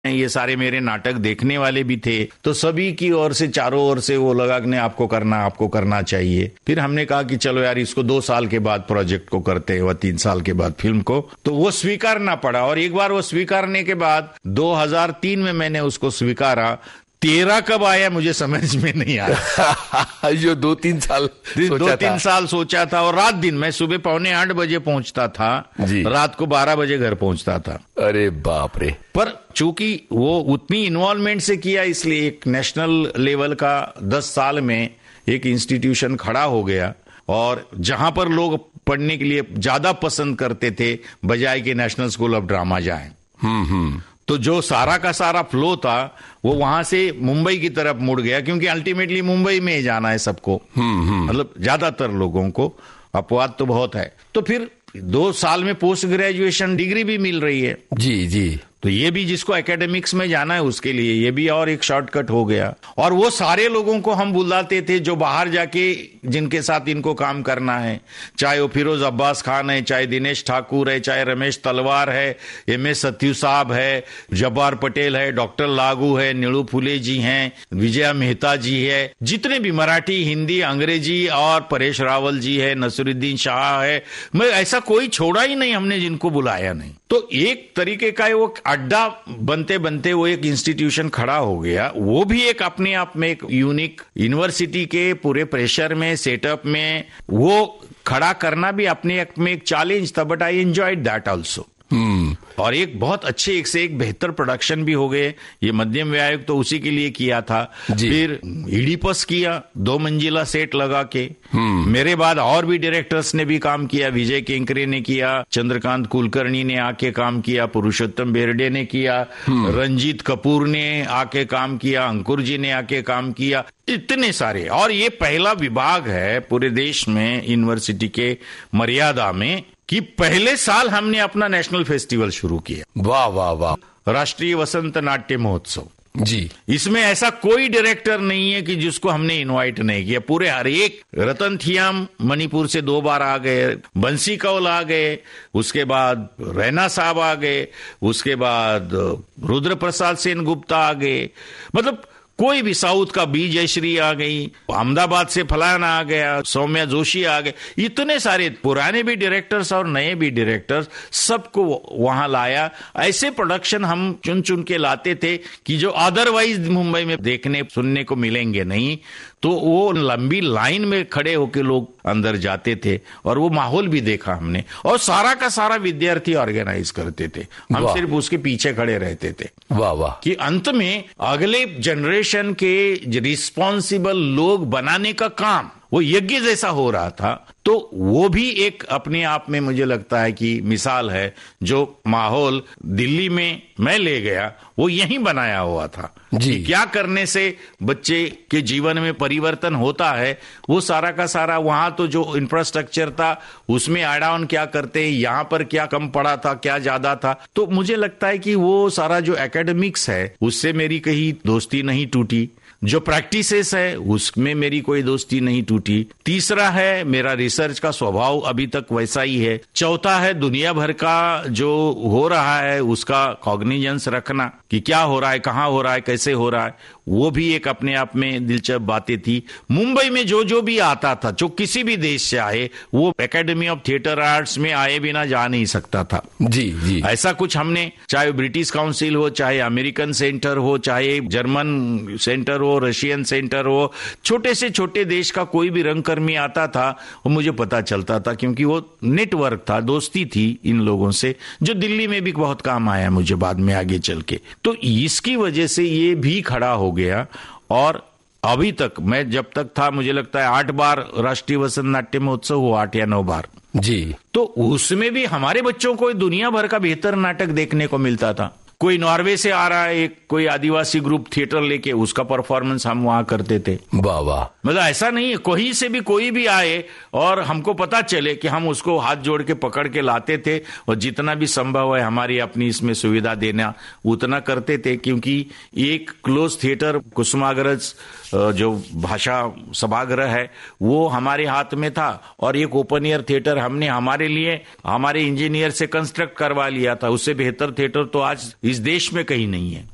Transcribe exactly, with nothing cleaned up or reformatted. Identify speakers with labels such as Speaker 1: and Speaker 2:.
Speaker 1: ये सारे मेरे नाटक देखने वाले भी थे, तो सभी की ओर से, चारों ओर से वो लगा कि नहीं आपको करना आपको करना चाहिए। फिर हमने कहा कि चलो यार इसको दो साल के बाद प्रोजेक्ट को करते हैं, वह तीन साल के बाद फिल्म को, तो वो स्वीकारना पड़ा। और एक बार वो स्वीकारने के बाद दो हजार तीन में मैंने उसको स्वीकारा। तेरह कब आया मुझे समझ में नहीं आया।
Speaker 2: जो दो तीन साल
Speaker 1: दो तीन साल सोचा था, और रात दिन मैं सुबह पौने आठ बजे पहुंचता था, रात को बारह बजे घर पहुंचता था।
Speaker 2: अरे बाप रे।
Speaker 1: पर चूंकि वो उतनी इन्वॉल्वमेंट से किया, इसलिए एक नेशनल लेवल का दस साल में एक इंस्टीट्यूशन खड़ा हो गया। और जहां पर लोग पढ़ने के लिए ज्यादा पसंद करते थे, बजाय कि नेशनल स्कूल ऑफ ड्रामा जाएं, हम्म हम्म तो जो सारा का सारा फ्लो था वो वहां से मुंबई की तरफ मुड़ गया, क्योंकि अल्टीमेटली मुंबई में ही जाना है सबको, मतलब ज्यादातर लोगों को। अपवाद तो बहुत है। तो फिर दो साल में पोस्ट ग्रेजुएशन डिग्री भी मिल रही है।
Speaker 2: जी जी।
Speaker 1: तो ये भी जिसको एकेडमिक्स में जाना है उसके लिए ये भी और एक शॉर्टकट हो गया। और वो सारे लोगों को हम बुलाते थे जो बाहर जाके जिनके साथ इनको काम करना है, चाहे वो फिरोज अब्बास खान है, चाहे दिनेश ठाकुर है, चाहे रमेश तलवार है, एम एस सत्यू साहब है, जब्बार पटेल है, डॉक्टर लागू है, नीलू फुले जी हैं, विजया मेहता जी है, जितने भी मराठी, हिंदी, अंग्रेजी, और परेश रावल जी है, नसरुद्दीन शाह है, मैं ऐसा कोई छोड़ा ही नहीं हमने जिनको बुलाया नहीं। तो एक तरीके का वो अड्डा बनते बनते वो एक इंस्टीट्यूशन खड़ा हो गया। वो भी एक अपने आप में एक यूनिक, यूनिवर्सिटी के पूरे प्रेशर में, सेटअप में वो खड़ा करना भी अपने आप में एक चैलेंज था, but I enjoyed that also. हम्म और एक बहुत अच्छे, एक से एक बेहतर प्रोडक्शन भी हो गए। ये मध्यम व्यय आयोग तो उसी के लिए किया था। फिर इडिपस किया, दो मंजिला सेट लगा के। मेरे बाद और भी डायरेक्टर्स ने भी काम किया। विजय केंकरे ने किया, चंद्रकांत कुलकर्णी ने आके काम किया, पुरुषोत्तम बेर्डे ने किया, रंजीत कपूर ने आके काम किया, अंकुर जी ने आके काम किया, इतने सारे। और ये पहला विभाग है पूरे देश में यूनिवर्सिटी के मर्यादा में कि पहले साल हमने अपना नेशनल फेस्टिवल शुरू किया।
Speaker 2: वाह वाह वाह।
Speaker 1: राष्ट्रीय वसंत नाट्य महोत्सव
Speaker 2: जी।
Speaker 1: इसमें ऐसा कोई डायरेक्टर नहीं है कि जिसको हमने इनवाइट नहीं किया। पूरे हर एक, रतन थियाम मणिपुर से दो बार आ गए, बंसी कौल आ गए, उसके बाद रैना साहब आ गए, उसके बाद रुद्र प्रसाद सेन गुप्ता आ गए, मतलब कोई भी, साउथ का बी जयश्री आ गई, अहमदाबाद से फलाना आ गया, सौम्या जोशी आ गए, इतने सारे पुराने भी डायरेक्टर्स और नए भी डायरेक्टर्स, सबको वहां लाया। ऐसे प्रोडक्शन हम चुन चुन के लाते थे कि जो अदरवाइज मुंबई में देखने सुनने को मिलेंगे नहीं। तो वो लंबी लाइन में खड़े होकर लोग अंदर जाते थे और वो माहौल भी देखा हमने। और सारा का सारा विद्यार्थी ऑर्गेनाइज करते थे, हम सिर्फ उसके पीछे खड़े रहते थे।
Speaker 2: वाह वाह।
Speaker 1: कि अंत में अगले जनरेशन के रिस्पॉन्सिबल लोग बनाने का काम वो यज्ञ जैसा हो रहा था। तो वो भी एक अपने आप में मुझे लगता है कि मिसाल है। जो माहौल दिल्ली में मैं ले गया वो यहीं बनाया हुआ था जी। कि क्या करने से बच्चे के जीवन में परिवर्तन होता है, वो सारा का सारा वहां तो जो इंफ्रास्ट्रक्चर था उसमें ऐड ऑन क्या करते हैं, यहाँ पर क्या कम पड़ा था, क्या ज्यादा था। तो मुझे लगता है कि वो सारा जो एकेडमिक्स है उससे मेरी कहीं दोस्ती नहीं टूटी, जो प्रैक्टिसेस है उसमें मेरी कोई दोस्ती नहीं टूटी। तीसरा है मेरा रिसर्च का स्वभाव अभी तक वैसा ही है। चौथा है दुनिया भर का जो हो रहा है उसका कॉग्निजेंस रखना कि क्या हो रहा है, कहाँ हो रहा है, कैसे हो रहा है, वो भी एक अपने आप में दिलचस्प बातें थी। मुंबई में जो जो भी आता था, जो किसी भी देश से आए, वो एकेडमी ऑफ थिएटर आर्ट्स में आए बिना जा नहीं सकता था
Speaker 2: जी जी।
Speaker 1: ऐसा कुछ हमने, चाहे ब्रिटिश काउंसिल हो, चाहे अमेरिकन सेंटर हो, चाहे जर्मन सेंटर हो, रशियन सेंटर हो, छोटे से छोटे देश का कोई भी रंगकर्मी आता था वो मुझे पता चलता था, क्योंकि वो नेटवर्क था, दोस्ती थी इन लोगों से, जो दिल्ली में भी बहुत काम आया मुझे बाद में आगे चल के। तो इसकी वजह से ये भी खड़ा हो गया। और अभी तक मैं जब तक था, मुझे लगता है आठ बार राष्ट्रीय वसंत नाट्य महोत्सव हुआ, आठ या नौ बार
Speaker 2: जी।
Speaker 1: तो उसमें भी हमारे बच्चों को दुनिया भर का बेहतर नाटक देखने को मिलता था। कोई नॉर्वे से आ रहा है, एक कोई आदिवासी ग्रुप थिएटर लेके, उसका परफॉर्मेंस हम वहां करते थे।
Speaker 2: वाह वाह।
Speaker 1: मतलब ऐसा नहीं है, कहीं से भी कोई भी आए और हमको पता चले कि हम उसको हाथ जोड़ के पकड़ के लाते थे, और जितना भी संभव है हमारी अपनी इसमें सुविधा देना उतना करते थे। क्योंकि एक क्लोज थिएटर कुसुमाग्रज जो भाषा सभागृह है वो हमारे हाथ में था, और एक ओपन एयर थिएटर हमने हमारे लिए हमारे इंजीनियर से कंस्ट्रक्ट करवा लिया था। उससे बेहतर थिएटर तो आज इस देश में कहीं नहीं है।